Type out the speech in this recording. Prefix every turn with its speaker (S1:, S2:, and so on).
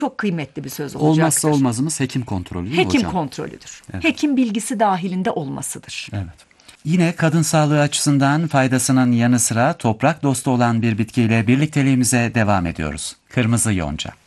S1: çok kıymetli bir söz olacaktır.
S2: Olmazsa olmazımız hekim kontrolü değil mi
S1: Hekim
S2: hocam?
S1: kontrolüdür.
S2: Evet.
S1: Hekim bilgisi dahilinde olmasıdır.
S2: Evet. Yine kadın sağlığı açısından faydasının yanı sıra toprak dostu olan bir bitkiyle birlikteliğimize devam ediyoruz. Kırmızı yonca.